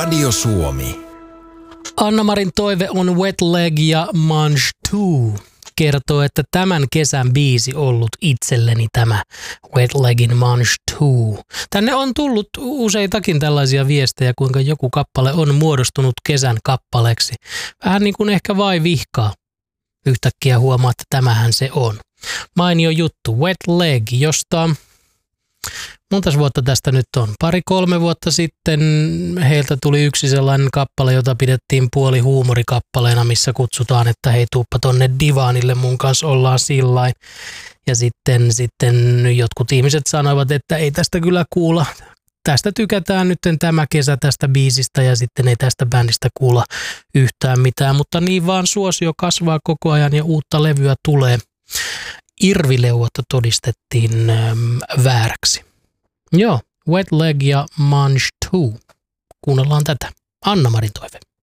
Radio Suomi. Anna-Marin toive on Wet Leg ja Mange 2. Kertoo, että tämän kesän biisi ollut itselleni tämä Wet Legin Mange 2. Tänne on tullut useitakin tällaisia viestejä, kuinka joku kappale on muodostunut kesän kappaleeksi. Vähän niin kuin ehkä vai vihkaa. Yhtäkkiä huomaa, että tämähän se on. Mainio juttu, Wet Leg, josta montas vuotta tästä nyt on? 2-3 vuotta sitten heiltä tuli yksi sellainen kappale, jota pidettiin puoli huumorikappaleena, missä kutsutaan, että hei, tuuppa tonne divaanille, mun kanssa ollaan sillain. Ja sitten jotkut ihmiset sanoivat, että ei tästä kyllä kuulla. Tästä tykätään nyt tämä kesä tästä biisistä ja sitten ei tästä bändistä kuulla yhtään mitään, mutta niin vaan suosio kasvaa koko ajan ja uutta levyä tulee. Irvileuvotta todistettiin vääräksi. Joo, Wet Leg ja Mange 2. Kuunnellaan tätä. Anna-Marin toive.